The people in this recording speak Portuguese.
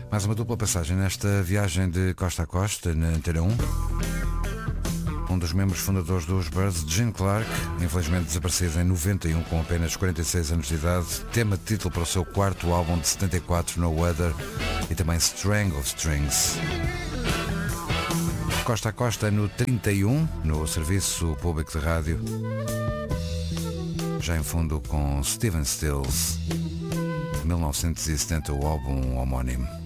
Mais uma dupla passagem nesta viagem de costa a costa na Antena 1. Um dos membros fundadores dos Birds, Gene Clark, infelizmente desaparecido em 91 com apenas 46 anos de idade, tema de título para o seu quarto álbum de 74, No Weather, e também String of Strings. Costa a costa no 31, no Serviço Público de Rádio, já em fundo com Stephen Stills, 1970, o álbum homónimo.